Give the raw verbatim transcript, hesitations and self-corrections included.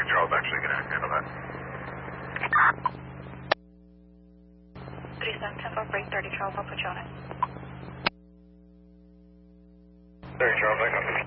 Charles actually going to handle that. three seven ten four, break thirty, Charles, I'll put you on it. thirty, Charles, I got it.